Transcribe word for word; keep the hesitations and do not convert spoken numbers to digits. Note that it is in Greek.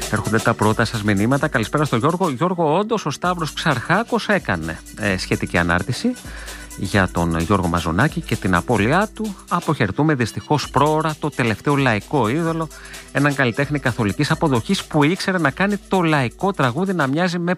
Έρχονται τα πρώτα σας μηνύματα. Καλησπέρα στο Γιώργο. Γιώργο, όντως ο Σταύρος Ξαρχάκος έκανε ε, σχετική ανάρτηση για τον Γιώργο Μαζονάκη και την απώλειά του. Αποχαιρετούμε δυστυχώς πρόωρα το τελευταίο λαϊκό είδωλο, έναν καλλιτέχνη καθολικής αποδοχής που ήξερε να κάνει το λαϊκό τραγούδι να μοιάζει με